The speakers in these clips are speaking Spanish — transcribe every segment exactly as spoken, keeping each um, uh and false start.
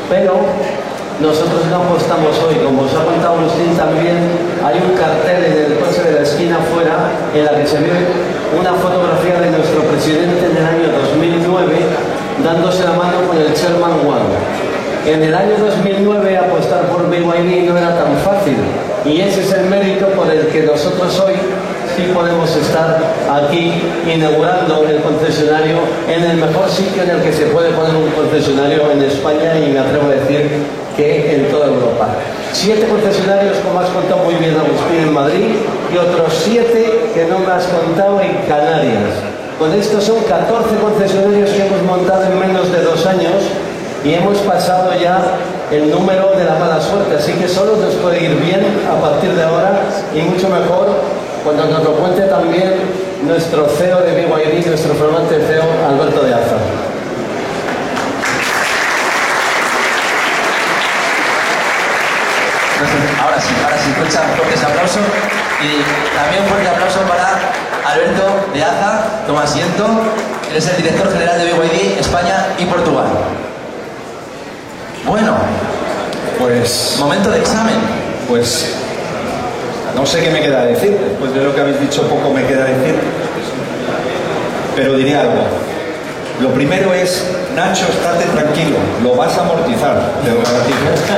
Pero nosotros no apostamos hoy, como os ha contado Agustín también, hay un cartel en el coche de la esquina afuera en la que se ve una fotografía de nuestro presidente en el año dos mil nueve dándose la mano con el Chairman Wang. En el año dos mil nueve apostar por B Y D no era tan fácil y ese es el mérito por el que nosotros hoy sí podemos estar aquí inaugurando el concesionario en el mejor sitio en el que se puede poner un concesionario en España y me atrevo a decir que en toda Europa. Siete concesionarios, como has contado muy bien Agustín, en Madrid y otros siete que no me has contado en Canarias. Con esto son catorce concesionarios que hemos montado en menos de dos años y hemos pasado ya el número de la mala suerte, así que solo nos puede ir bien a partir de ahora y mucho mejor cuando nos lo cuente también nuestro C E O de B Y D, nuestro flamante C E O Alberto de Aza. Ahora sí, ahora sí, escucha un fuerte ese aplauso y también un fuerte aplauso para Alberto de Aza. Toma asiento, él es el director general de B Y D España y Portugal. Bueno, pues momento de examen. Pues no sé qué me queda decir, después de lo que habéis dicho poco me queda decir, pero diré algo. Lo primero es, Nacho, estate tranquilo, lo vas a amortizar, te lo garantizo.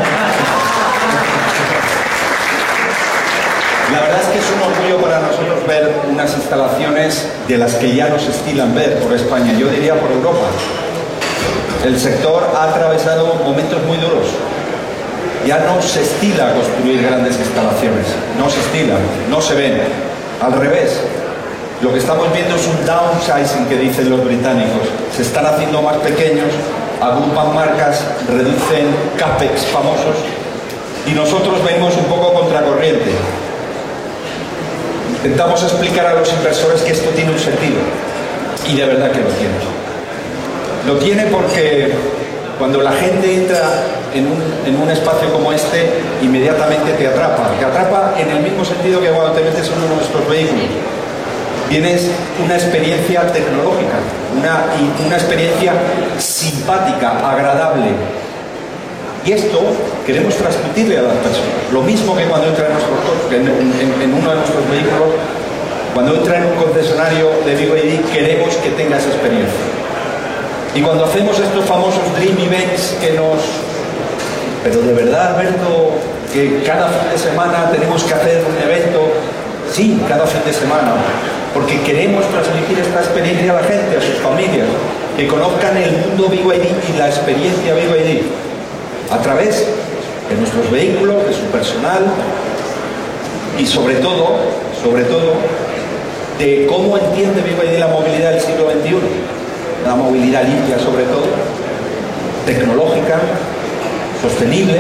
La verdad es que es un orgullo para nosotros ver unas instalaciones de las que ya nos estilan ver por España, yo diría por Europa. El sector ha atravesado momentos muy duros. Ya no se estila construir grandes instalaciones, no se estila, no se ven. Al revés, lo que estamos viendo es un downsizing que dicen los británicos. Se están haciendo más pequeños, agrupan marcas, reducen capex famosos y nosotros venimos un poco contracorriente. Intentamos explicar a los inversores que esto tiene un sentido y de verdad que lo tiene. Lo tiene porque cuando la gente entra en un, en un espacio como este, inmediatamente te atrapa. Te atrapa en el mismo sentido que cuando te metes en uno de nuestros vehículos. Tienes una experiencia tecnológica, una, una experiencia simpática, agradable. Y esto queremos transmitirle a las personas. Lo mismo que cuando entra en, nuestro, en, en, en uno de nuestros vehículos, cuando entra en un concesionario de B Y D, queremos que tenga esa experiencia. Y cuando hacemos estos famosos Dream Events que nos... Pero de verdad, Alberto, que cada fin de semana tenemos que hacer un evento. Sí, cada fin de semana. Porque queremos transmitir esta experiencia a la gente, a sus familias, que conozcan el mundo B Y D y la experiencia B Y D a través de nuestros vehículos, de su personal y sobre todo, sobre todo, de cómo entiende B Y D la movilidad del siglo veintiuno. La movilidad limpia sobre todo, tecnológica, sostenible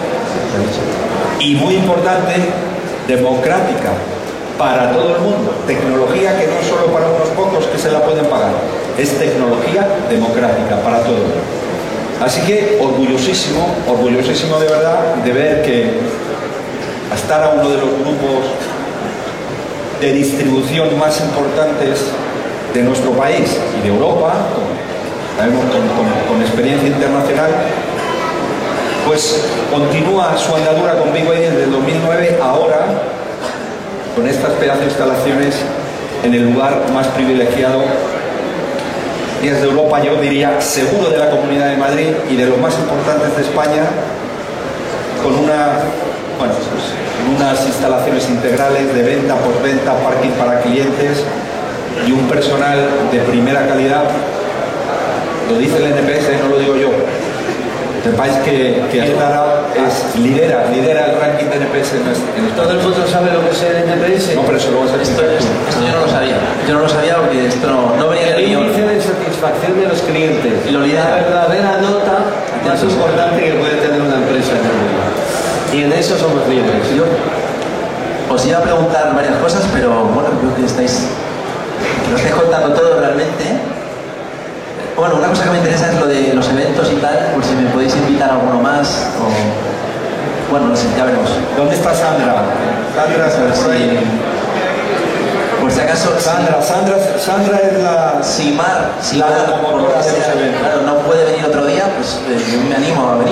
y muy importante, democrática para todo el mundo. Tecnología que no es solo para unos pocos que se la pueden pagar, es tecnología democrática para todo el mundo. Así que orgullosísimo, orgullosísimo de verdad de ver que estar a uno de los grupos de distribución más importantes de nuestro país y de Europa, con, con, con, con experiencia internacional, pues continúa su andadura con B Y D desde el dos mil nueve, ahora con estas pedazos de instalaciones en el lugar más privilegiado y desde Europa, yo diría, seguro de la Comunidad de Madrid y de los más importantes de España, con una, bueno, pues, unas instalaciones integrales de venta, postventa, parking para clientes y un personal de primera calidad. Lo dice el N P S, no lo digo yo. Sepáis que, que Azara es, lidera, lidera el ranking de N P S en España. ¿Todo el mundo sabe lo que es el N P S? No, pero eso lo vas a Esto, explicar esto, tú. esto yo no lo sabía. Yo no lo sabía porque esto no, no venía El del guión. índice de satisfacción de los clientes. Y lo lidera. La verdadera nota más importante que puede tener una empresa en el mundo. Y en eso somos libres. Yo os iba a preguntar varias cosas, pero bueno, creo que estáis, que lo estáis contando todo realmente. Bueno, una cosa que me interesa es lo de los eventos y tal, por si me podéis invitar a alguno más, o... Bueno, no sé, ya veremos. ¿Dónde está Sandra? Sandra, A ver si... Por si acaso... Sandra, Sandra, Sandra es la... Simar, Simar, La por lo que promotora de los sea, eventos. claro, no puede venir otro día, pues eh, yo me animo a venir.